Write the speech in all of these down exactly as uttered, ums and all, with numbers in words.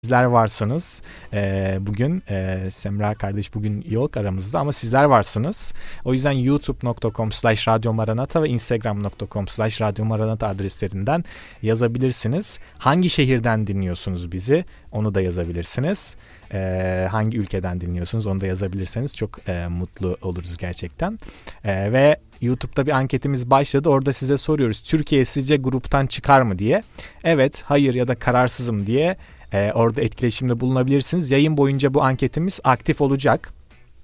Sizler varsınız. Ee, bugün e, Semra kardeş bugün yok aramızda ama sizler varsınız. O yüzden youtube nokta com slash radyo maranata ve instagram nokta com slash radyo maranata adreslerinden yazabilirsiniz. Hangi şehirden dinliyorsunuz bizi? Onu da yazabilirsiniz. Ee, hangi ülkeden dinliyorsunuz? Onu da yazabilirseniz çok e, mutlu oluruz gerçekten. E, ve YouTube'da bir anketimiz başladı. Orada size soruyoruz. Türkiye sizce gruptan çıkar mı diye. Evet, hayır ya da kararsızım diye Ee, orada etkileşimde bulunabilirsiniz. Yayın boyunca bu anketimiz aktif olacak.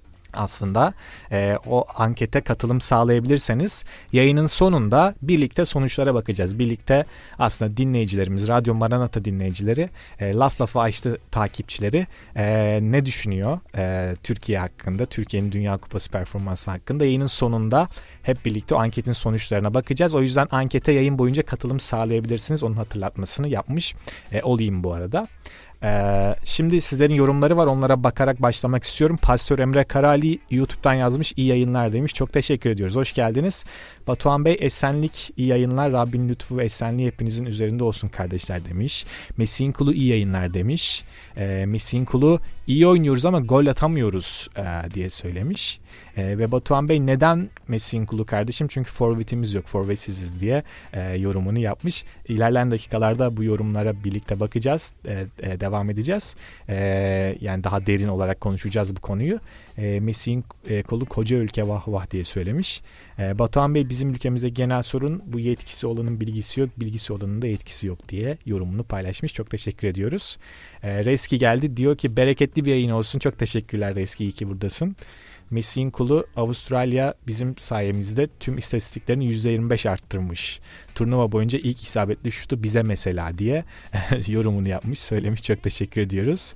Aslında e, o ankete katılım sağlayabilirseniz yayının sonunda birlikte sonuçlara bakacağız. Birlikte aslında dinleyicilerimiz, Radyo Maranata dinleyicileri, e, Laf Lafı Açtı takipçileri e, ne düşünüyor e, Türkiye hakkında, Türkiye'nin Dünya Kupası performansı hakkında yayının sonunda hep birlikte o anketin sonuçlarına bakacağız. O yüzden ankete yayın boyunca katılım sağlayabilirsiniz. Onun hatırlatmasını yapmış e, olayım bu arada. Ee, şimdi sizlerin yorumları var, onlara bakarak başlamak istiyorum. Pastör Emre Karali YouTube'dan yazmış, iyi yayınlar demiş, çok teşekkür ediyoruz, hoş geldiniz. Batuhan Bey, esenlik, iyi yayınlar, Rabbin lütfu ve esenliği hepinizin üzerinde olsun kardeşler demiş. Mesih'in kulu iyi yayınlar demiş. ee, Mesih'in kulu iyi oynuyoruz ama gol atamıyoruz e, diye söylemiş. E, ve Batuhan Bey, neden Mesih'in kulu kardeşim? Çünkü forvetimiz yok, forvetsiziz diye e, yorumunu yapmış. İlerleyen dakikalarda bu yorumlara birlikte bakacağız, e, e, devam edeceğiz. E, yani daha derin olarak konuşacağız bu konuyu. E, Mesih'in e, kolu koca ülke vah vah diye söylemiş. E, Batuhan Bey, bizim ülkemizde genel sorun bu yetkisi olanın bilgisi yok, bilgisi olanın da yetkisi yok diye yorumunu paylaşmış. Çok teşekkür ediyoruz. E, Reski geldi, diyor ki bereketli bir yayın olsun. Çok teşekkürler Reski, iyi ki buradasın. Mesih'in kulu Avustralya bizim sayemizde tüm istatistiklerini yüzde yirmi beş arttırmış. Turnuva boyunca ilk isabetli şutu bize mesela diye yorumunu yapmış, söylemiş. Çok teşekkür ediyoruz.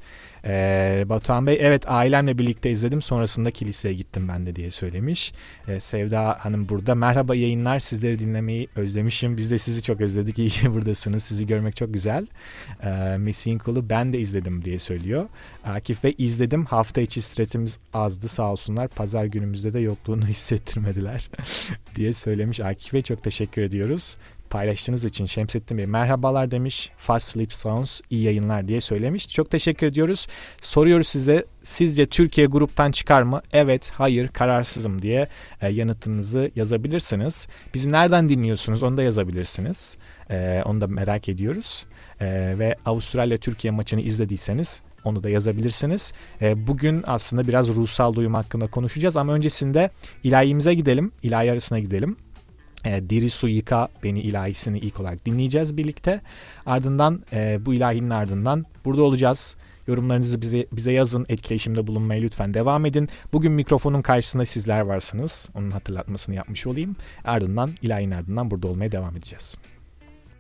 Ee, Batuhan Bey, evet ailemle birlikte izledim, sonrasında kiliseye gittim ben de diye söylemiş. Ee, Sevda Hanım burada, merhaba yayınlar, sizleri dinlemeyi özlemişim, biz de sizi çok özledik, iyi ki buradasınız, sizi görmek çok güzel. Ee, Mesih'in kulu ben de izledim diye söylüyor. Akif Bey, izledim, hafta içi stresimiz azdı sağ olsunlar, pazar günümüzde de yokluğunu hissettirmediler diye söylemiş Akif Bey, çok teşekkür ediyoruz paylaştığınız için. Şemsettin Bey, merhabalar demiş, Fast Sleep Sounds iyi yayınlar diye söylemiş. Çok teşekkür ediyoruz. Soruyoruz size, sizce Türkiye gruptan çıkar mı? Evet, hayır, kararsızım diye e, yanıtınızı yazabilirsiniz. Bizi nereden dinliyorsunuz? Onu da yazabilirsiniz. E, onu da merak ediyoruz. E, ve Avustralya Türkiye maçını izlediyseniz onu da yazabilirsiniz. E, bugün aslında biraz ruhsal duyum hakkında konuşacağız ama öncesinde ilahimize gidelim. İlahi arasına gidelim. E, Diri Su Yıka Beni ilahisini ilk olarak dinleyeceğiz birlikte. Ardından e, bu ilahinin ardından burada olacağız. Yorumlarınızı bize, bize yazın. Etkileşimde bulunmaya lütfen devam edin. Bugün mikrofonun karşısında sizler varsınız. Onun hatırlatmasını yapmış olayım. Ardından ilahinin ardından burada olmaya devam edeceğiz.